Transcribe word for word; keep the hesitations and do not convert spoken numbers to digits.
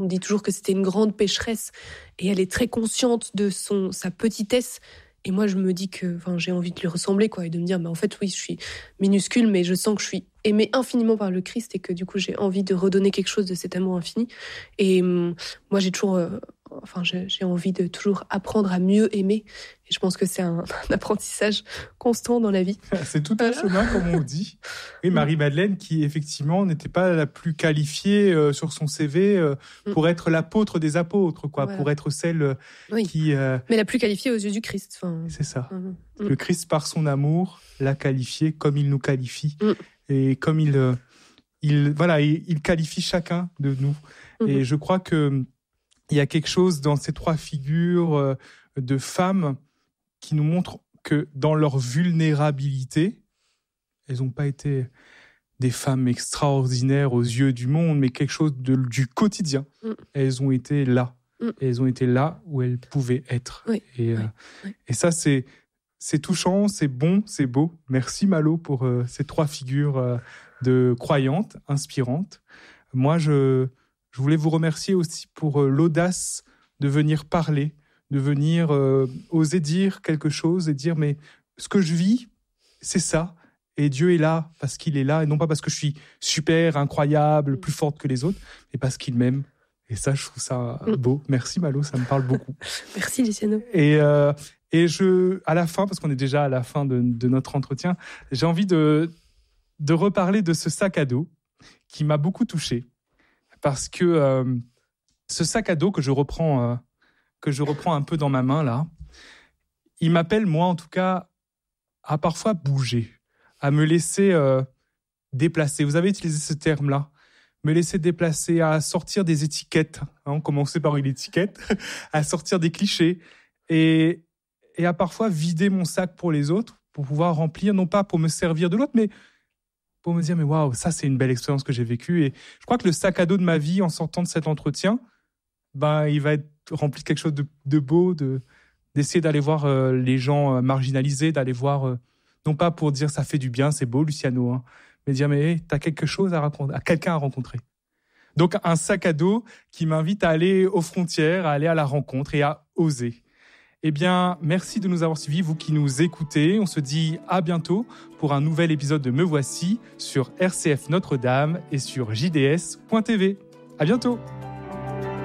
On dit toujours que c'était une grande pécheresse et elle est très consciente de son, sa petitesse. Et moi, je me dis que enfin, j'ai envie de lui ressembler, quoi, et de me dire, bah, en fait, oui, je suis minuscule, mais je sens que je suis aimée infiniment par le Christ et que du coup, j'ai envie de redonner quelque chose de cet amour infini. Et hum, moi, j'ai toujours, euh, enfin, j'ai, j'ai envie de toujours apprendre à mieux aimer. Et je pense que c'est un, un apprentissage constant dans la vie. C'est tout un chemin, comme on dit. Et Marie-Madeleine, qui effectivement n'était pas la plus qualifiée euh, sur son C V euh, pour être l'apôtre des apôtres, quoi, voilà. Pour être celle euh, oui. qui. Euh... Mais la plus qualifiée aux yeux du Christ. Enfin... C'est ça. Mmh. Le Christ, par son amour, l'a qualifiée comme il nous qualifie. Mmh. Et comme il, euh, il, voilà, il, il qualifie chacun de nous. Mmh. Et je crois qu'il y a quelque chose dans ces trois figures euh, de femmes qui nous montrent que dans leur vulnérabilité, elles n'ont pas été des femmes extraordinaires aux yeux du monde, mais quelque chose de, du quotidien. Mm. Elles ont été là. Mm. Elles ont été là où elles pouvaient être. Oui. Et, oui. Euh, oui. et ça, c'est, c'est touchant, c'est bon, c'est beau. Merci Malo pour euh, ces trois figures euh, de croyantes, inspirantes. Moi, je, je voulais vous remercier aussi pour euh, l'audace de venir parler, de venir euh, oser dire quelque chose et dire, mais ce que je vis, c'est ça. Et Dieu est là parce qu'il est là, et non pas parce que je suis super, incroyable, plus forte que les autres, mais parce qu'il m'aime. Et ça, je trouve ça beau. Merci Malo, ça me parle beaucoup. Merci Luciano. Et, euh, et je, à la fin, parce qu'on est déjà à la fin de, de notre entretien, j'ai envie de, de reparler de ce sac à dos qui m'a beaucoup touché. Parce que euh, ce sac à dos que je reprends... Euh, que je reprends un peu dans ma main, là, il m'appelle, moi, en tout cas, à parfois bouger, à me laisser euh, déplacer. Vous avez utilisé ce terme-là, me laisser déplacer, à sortir des étiquettes. Hein, on commençait par une étiquette, à sortir des clichés, et, et à parfois vider mon sac pour les autres, pour pouvoir remplir, non pas pour me servir de l'autre, mais pour me dire, mais waouh, ça, c'est une belle expérience que j'ai vécue. Et je crois que le sac à dos de ma vie, en sortant de cet entretien, ben, il va être rempli de quelque chose de, de beau, de, d'essayer d'aller voir euh, les gens euh, marginalisés, d'aller voir, euh, non pas pour dire ça fait du bien, c'est beau Luciano, hein, mais dire mais hey, t'as quelque chose à raconter, à quelqu'un à rencontrer. Donc un sac à dos qui m'invite à aller aux frontières, à aller à la rencontre et à oser. Eh bien, merci de nous avoir suivis, vous qui nous écoutez. On se dit à bientôt pour un nouvel épisode de Me Voici sur R C F Notre-Dame et sur J D S point T V. À bientôt.